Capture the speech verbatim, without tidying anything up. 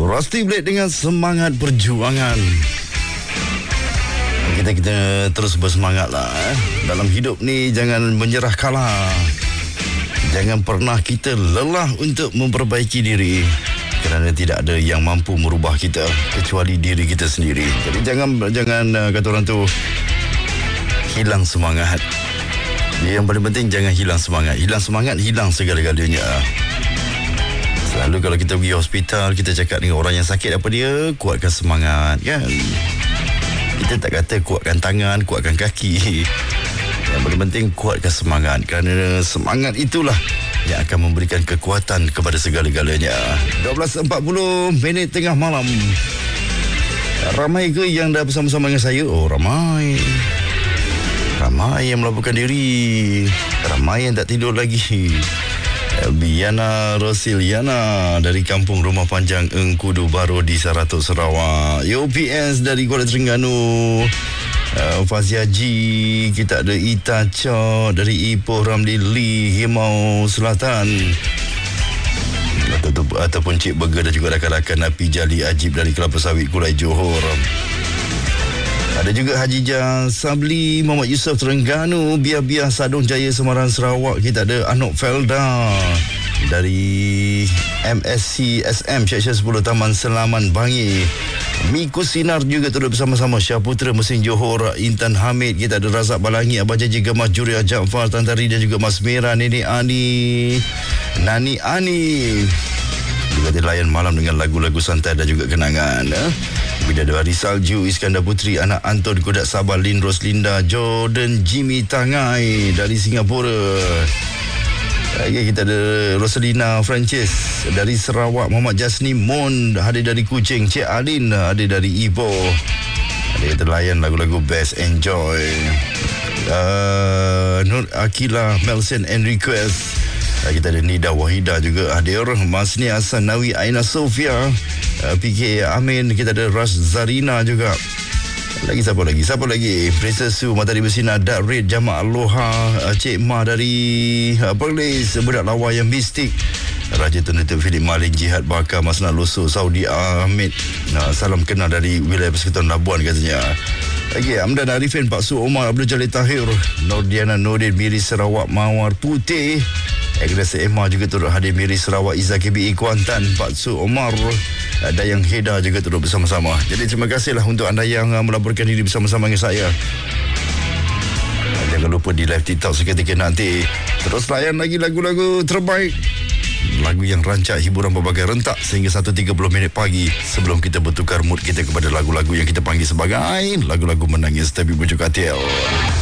Rusty Blade dengan semangat perjuangan. Kita kita terus bersemangat lah eh. Dalam hidup ni jangan menyerah kalah. Jangan pernah kita lelah untuk memperbaiki diri, kerana tidak ada yang mampu merubah kita kecuali diri kita sendiri. Jadi jangan jangan kata orang tu hilang semangat. Yang paling penting jangan hilang semangat. Hilang semangat, hilang segala-galanya. Selalu kalau kita pergi hospital, kita cakap dengan orang yang sakit apa dia, kuatkan semangat kan. Kita tak kata kuatkan tangan, kuatkan kaki. Yang paling penting kuatkan semangat, kerana semangat itulah yang akan memberikan kekuatan kepada segala-galanya. dua belas empat puluh minit tengah malam. Ramai ke yang dah bersama-sama dengan saya? Oh, ramai. Ramai yang melaporkan diri. Ramai yang tak tidur lagi. Biana Rosiliana dari Kampung Rumah Panjang Engkudu Baru di Saratok, Sarawak. U P S dari Kuala Terengganu. Uh, Fazia G. Kita ada Ita Cho dari Ipoh Ramli Lee, Himau Selatan. Atau, ataupun Cik Burger dan juga rakan-rakan Napi Jali Ajib dari Kelapa Sawit Kulai Johor. Ada juga Haji Jah Sabli, Muhammad Yusof Terengganu, Biar-Biar Sadong Jaya Semarang Sarawak. Kita ada Anok Felda dari M S C S M Seksyen sepuluh Taman Selaman Bangi. Miku Sinar juga turut bersama-sama. Syaputra Mesin Johor, Intan Hamid. Kita ada Razak Balangi, Abah Jaji Gemas Juria Jaafar Tantari dan juga Mas Mira, Nenek Ani, Nani Ani. Juga dilayan malam dengan lagu-lagu santai dan juga kenangan. Eh? Bidadari Salju, Iskandar Putri, anak Anton Kodak Sabah, Lin Roslinda, Jordan Jimmy Tangai dari Singapura. Okay, kita ada Rosalina Francis dari Sarawak, Muhammad Jasni Mon hadir dari Kuching, Cik Alin hadir dari Ipoh. Ada kita layan lagu-lagu Best Enjoy. Uh, Nur Akila, Melson and Request. Uh, kita ada Nida Wahida juga hadir, Masni Hasan, Nawi Aina Sofia, uh, P K Amin. Kita ada Ras Zarina juga. Lagi siapa lagi? Siapa lagi? Princess Su, Matahari Bersinar, Dak Red, Jamak Aloha, uh, Cik Ma dari uh, Perlis, Budak Lawa yang Mistik, Raja Tunutup Philip Malik, Jihad Bakar, Masnad Loso, Saudi Ahmed. Nah, salam kenal dari wilayah Persekutuan Labuan katanya. Okey, Amdan Arifin, Pak Su Omar, Abdul Jalil Tahir, Nordiana Nordin, Miri Sarawak, Mawar Putih. Agnes Emma juga turut hadir, Miri Sarawak, Izzah K B I Kuantan, Pak Su Omar, Dayang Heda juga turut bersama-sama. Jadi terima kasihlah untuk anda yang melaporkan diri bersama-sama dengan saya. Jangan lupa di live TikTok seketika nanti. Terus layan lagi lagu-lagu terbaik, lagu yang rancak hiburan berbagai rentak sehingga satu tiga puluh minit pagi, sebelum kita bertukar mood kita kepada lagu-lagu yang kita panggil sebagai lagu-lagu menangis tapi bujuk katil.